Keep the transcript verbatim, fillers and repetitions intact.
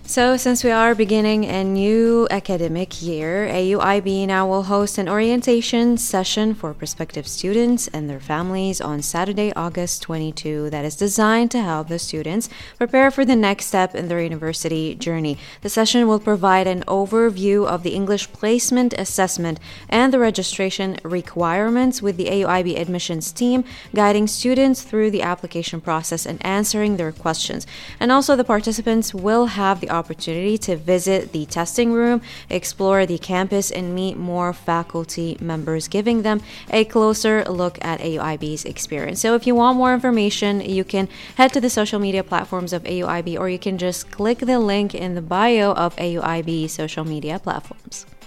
So, since we are beginning a new academic year, A U I B now will host an orientation session for prospective students and their families on Saturday, August twenty-second, that is designed to help the students prepare for the next step in their university journey. The session will provide an overview of the English placement assessment and the registration requirements, with the A U I B admissions team guiding students through the application process and answering their questions. And also, the participants will have the opportunity to visit the testing room, explore the campus, and meet more faculty members, giving them a closer look at A U I B's experience. So if you want more information, you can head to the social media platforms of A U I B, or you can just click the link in the bio of A U I B social media platforms.